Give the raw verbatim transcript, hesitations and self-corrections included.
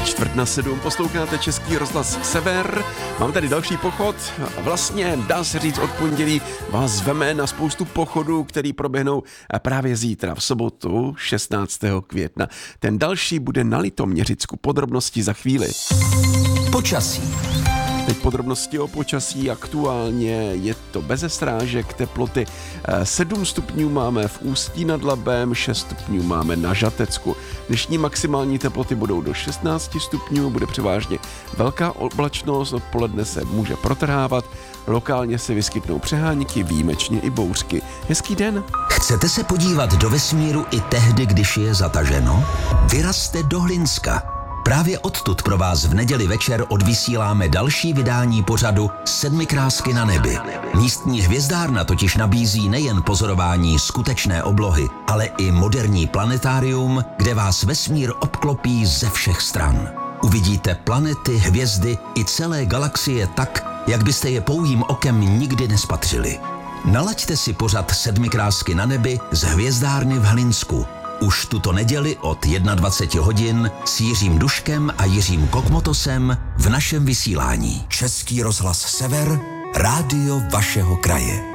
Čtvrt na sedm, posloucháte Český rozhlas Sever. Mám tady další pochod. Vlastně, dá se říct, od pondělí vás zveme na spoustu pochodů, který proběhnou právě zítra, v sobotu šestnáctého května. Ten další bude na Litoměřicku. Podrobnosti za chvíli. Počasí. Teď podrobnosti o počasí. Aktuálně je to beze srážek, teploty sedm stupňů máme v Ústí nad Labem, šest stupňů máme na Žatecku. Dnešní maximální teploty budou do šestnáct stupňů, bude převážně velká oblačnost, odpoledne se může protrhávat, lokálně se vyskytnou přehánky, výjimečně i bouřky. Hezký den. Chcete se podívat do vesmíru i tehdy, když je zataženo? Vyrazte do Hlinska. Právě odtud pro vás v neděli večer odvysíláme další vydání pořadu Sedmi krásky na nebi. Místní hvězdárna totiž nabízí nejen pozorování skutečné oblohy, ale i moderní planetárium, kde vás vesmír obklopí ze všech stran. Uvidíte planety, hvězdy i celé galaxie tak, jak byste je pouhým okem nikdy nespatřili. Nalaďte si pořad Sedmi krásky na nebi z hvězdárny v Hlinsku. Už tuto neděli od dvacet jedna hodin s Jiřím Duškem a Jiřím Kokmotosem v našem vysílání. Český rozhlas Sever, rádio vašeho kraje.